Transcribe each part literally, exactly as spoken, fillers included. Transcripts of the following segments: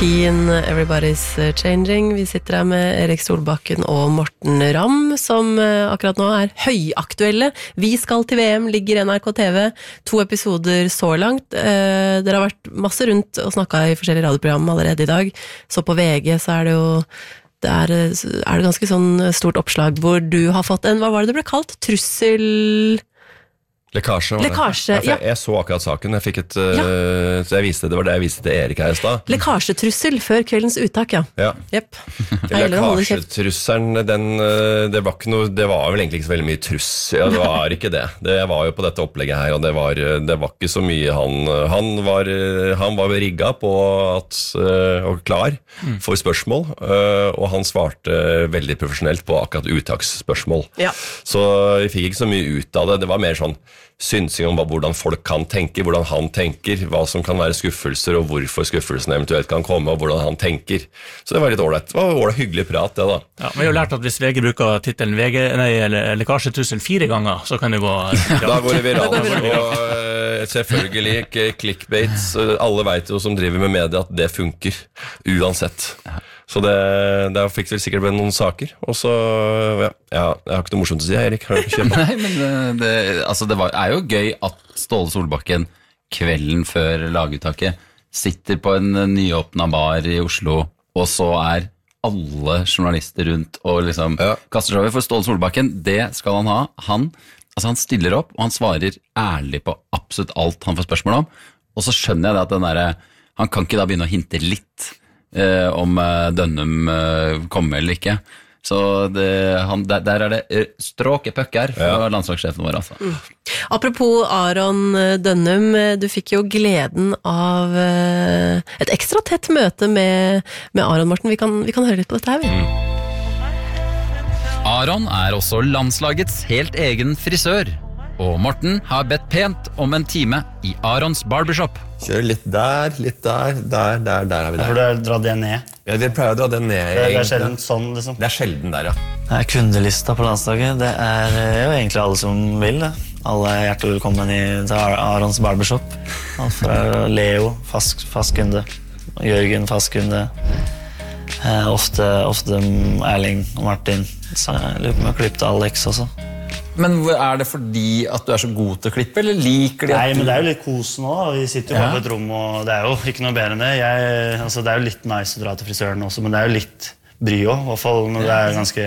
Keen, Everybody's Changing. Vi sitter her med Erik Solbakken og Morten Ramm, som akkurat nå er høyaktuelle. Vi skal til V M, ligger N R K T V. To episoder så langt. Eh, dere har vært masse rundt og snakket i forskjellige radioprogram allerede i dag. Så på V G så er det jo det er, er det ganske sånn stort oppslag hvor du har fått en, hva var det det ble kalt? Trussel... Lekkasje, var det? Lekkasje, ja. ja. Jeg, jeg så akkurat saken, jeg fikk et, ja. uh, så jeg viste, det var det jeg viste til Erik her i sted. Lekkasjetrussel før kveldens uttak, ja. Ja. Yep. Lekkasjetrusselen, den, uh, det var ikke noe, det var vel egentlig ikke så veldig mye truss, ja, det var ikke det. Det var jo på dette opplegget her, og det var, det var ikke så mye han, han var, han var rigget på at, uh, og klar for spørsmål, uh, og han svarte veldig profesjonelt på akkurat uttaksspørsmål. Ja. Så vi fikk ikke så mye ut av det, det var mer sånn synsing om hvordan folk kan tenke, hvordan han tenker, hva som kan være skuffelser, og hvorfor skuffelsen eventuelt kan komme, og hvordan han tenker. Så det var litt ålreit. Det var ålreit hyggelig prat, det da. Ja, vi har jo lært at hvis V G bruker titelen V G, nei, eller lekkasjetrussel fire ganger, så kan det gå... Da går det viralt, og uh, selvfølgelig clickbaits, alle vet jo som driver med media at det funker, uansett. Så det, der fikk vel sikkert ble noen saker. Og så, ja, jeg har ikke noe morsomt å si, Erik. Har du kjøpt? Nei, men det, altså det var, er jo gøy at Ståle Solbakken kvelden før laguttaket sitter på en nyåpna bar i Oslo, og så er alle journalister rundt og liksom ja. Kaster seg over. For Ståle Solbakken, det skal han ha. Han, altså han stiller opp, og han svarer ærlig på absolutt alt han får spørsmål om. Og så skjønner jeg det at den der, han kan ikke da begynne å hinte litt Eh, om eh, Dønnum eh, kommer eller ikke. Så det, han, der, der er det eh, stråke pøkker fra ja. landslagssjefen vår altså. Mm. Apropos Aron Dønnum, du fikk jo gleden av eh, et ekstra tett møte med, med Aron, Morten. Vi kan, vi kan høre litt på dette her, vi. Mm. Aron er også landslagets helt egen frisør, og Morten har bedt pent om en time i Arons barbershop. Kjører litt der, litt der, der, der, der er vi der. Jeg burde dra det ned. Ja, vi pleier å dra det ned. Det, det er sjelden sånn, liksom. Det er sjelden der, ja. Det er kundelista på landslaget. Det er jo egentlig alle som vil det. Alle er hjertelig velkommen i, til Arons barbershop. Alt fra Leo, fast, fast kunde. Jørgen, fast kunde. Eh, ofte, ofte Erling og Martin. Så jeg lurer på om jeg klippet Alex også. Men er det fordi at du er så god til å klippe, eller liker de at Nei, du... men det er jo litt kos nå, da. Vi sitter jo ja. På et rom, og det er jo ikke noe bedre enn det. Jeg, altså, det er jo litt nice å dra til frisøren også, men det er jo litt bry også, i hvert fall når det er ganske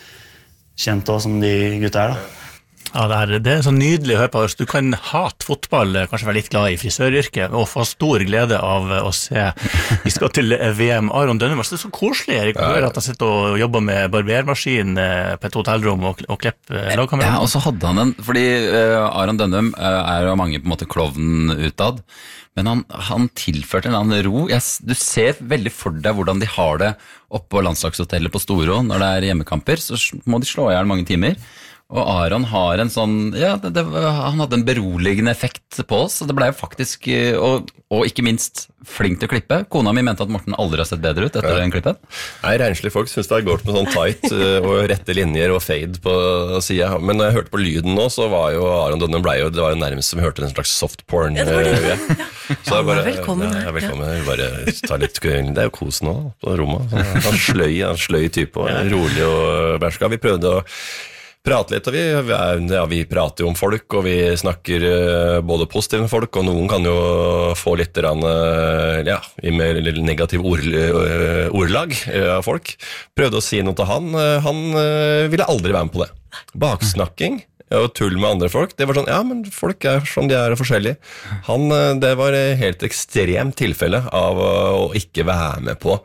kjent også, som de gutta er da. Ja, det er, det er så nydelig å høre på. Du kan hate fotball, kanskje være litt glad i frisøryrket, og få stor glede av å se. Vi skal til V M. Aron Dønnum, det er så koselig, Erik, å høre at han sitter og jobber med barbermaskin på et hotellrom og, og klipper lagkamerater. Ja, og så hadde han en, fordi uh, Aron Dønnum uh, er jo mange på en måte klovnen utad, men han, han tilførte en annen ro. Jeg, du ser veldig for deg hvordan de har det oppe på landslagshotellet på Storo når det er hjemmekamper, så må de slå i hjel mange timer. Og Aron har en sånn, ja, det, det, han hadde en beroligende effekt på oss, og det ble jo faktisk, og, og ikke minst flink til å klippe. Kona mi mente at Morten aldri har sett bedre ut etter ja. Den klippen. Nei, renslige folk synes det er godt med sånn tight og rette linjer og fade på siden. Men når jeg hørte på lyden nå, så var jo Aron Dønnum ble jo, det var jo nærmest som vi hørte en slags soft porn. Ja, det var det. Ja. Så jeg bare, velkommen. Ja, velkommen. Jeg bare ta litt, det er jo kos nå på rommet. Han sløy, han sløy type, og rolig og bærska. Vi prøvde å prate litt, og vi, ja, vi prater jo om folk, og vi snakker uh, både positive med folk, og noen kan jo få litt uh, ja, med negativ ord, uh, ordlag uh, av folk. Prøvde å si noe til han, uh, han uh, ville aldri være med på det. Baksnakking og tull med andre folk, det var sånn, ja, men folk er som de er og forskjellige. Han, uh, det var helt ekstremt tilfelle av uh, å ikke være med på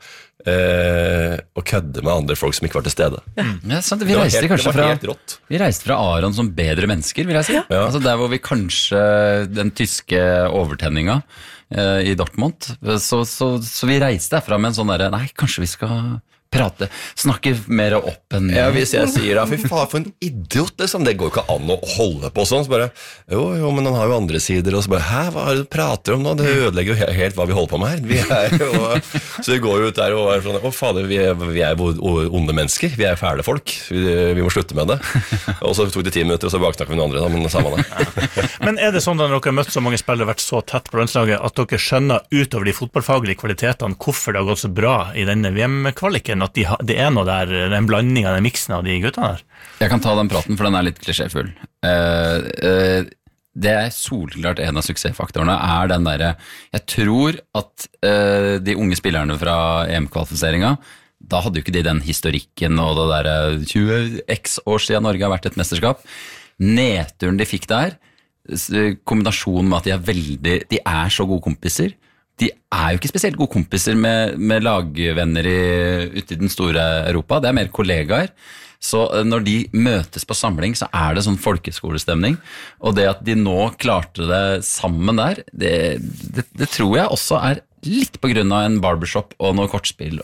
Eh, og kødde med andre folk som ikke var til stede. Ja. Ja, sant, vi, reiste helt, fra, vi reiste fra Aron som bedre mennesker, vil jeg si. Ja. Altså, der hvor vi kanskje den tyske overtenninga eh, i Dortmund, så, så, så vi reiste derfra med en sånn der, nei, kanskje vi skal prate, snakke mer opp enn Ja, hvis jeg sier da, fy faen, for en idiot, liksom. Det går jo ikke an å holde på sånn. Så bare, jo, jo, men han har jo andre sider. Og så bare, hæ, hva er det du prater om nå? Det ødelegger jo he- helt hva vi holder på med her. Vi er jo, så vi går jo ut der og er sånn, å fader, vi er, vi er jo onde mennesker. Vi er fæle folk. Vi, vi må slutte med det. Og så tok det ti minutter, og så baksnakket vi noen andre, da, men samme det. Men er det sånn da når dere har møtt så mange spillere og vært så tett på landslaget, at dere skjønner utover de fotballfaglige kvalitetene hvorfor det har gått så bra i denne V M-kvaliken, at de ha, det er noe der, den blandingen, den miksen av de guttene der? Jeg kan ta den praten, for den er litt klisjéfull. Uh, uh, det er solklart en av suksessfaktorene er den der, jeg tror at uh, de unge spillerne fra E M-kvalifiseringa, da hadde jo ikke de den historikken og det der tjue x år siden Norge har vært et mesterskap. Nedturen de fikk der, kombinasjonen med at de er veldig, de er så gode kompiser. De er jo ikke spesielt gode kompiser med, med lagvenner i, ute i den store Europa, det er mer kollegaer. Så når de møtes på samling, så er det sånn folkeskolestemning. Og det at de nå klarte det sammen der, det, det, det tror jeg også er litt på grunn av en barbershop og noe kortspill,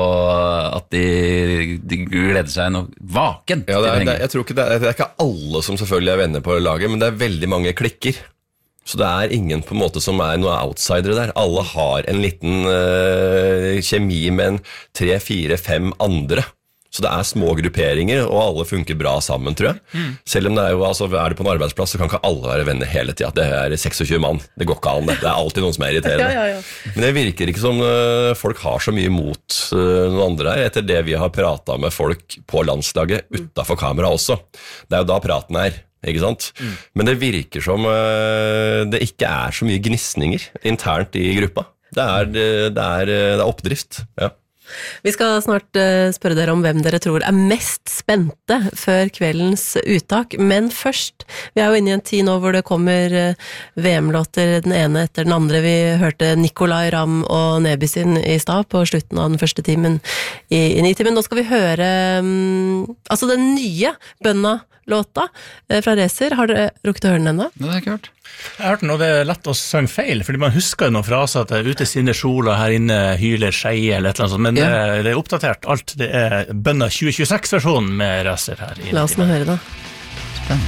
og at de, de gleder seg noe vaken. Ja, det er, det, jeg tror ikke det, er, det er ikke alle som selvfølgelig er venner på laget, men det er veldig mange klikker. Så det er ingen på en måte som er noe outsidere der. Alle har en liten uh, kjemi med en tre, fire, fem andre. Så det er små grupperinger, og alle funker bra sammen, tror jeg. Mm. Selv om det er jo, altså, er det på en arbeidsplass, så kan ikke alle være venner hele tiden. Det er seksogtjue mann, det går ikke an det. Det er alltid noen som er irriterende. Ja, ja, ja. Men det virker ikke som uh, folk har så mye mot uh, noen andre her, etter det vi har pratet med folk på landslaget, utenfor kamera også. Det er jo da praten er. Ikke sant? Mm. Men det virker som uh, det ikke er så mye gnissninger internt i gruppa. Det er, det er, det er oppdrift, ja. Vi skal snart uh, spørre dere om hvem dere tror er mest spente før kveldens uttak, men først, vi er jo inne i en tid nå hvor det kommer uh, V M-låter den ene etter den andre. Vi hørte Nicolai Ramm og Neby sin i stad på slutten av den første timen i, i Nitimen. Nå skal vi høre um, altså den nye Bønna-låta uh, fra Racer. Har dere rukket å høre den ennå? Det har jeg ikke hørt. Jeg har hørt den, og det er lett å synge feil, fordi man husker noen fraser at det er ute sinne sola, her inne hyler skeie eller et eller annet sånt, men ja. det, det er oppdatert alt. Det er Bønna tjue tjueseks-versjonen med Racer her. La oss nå høre da.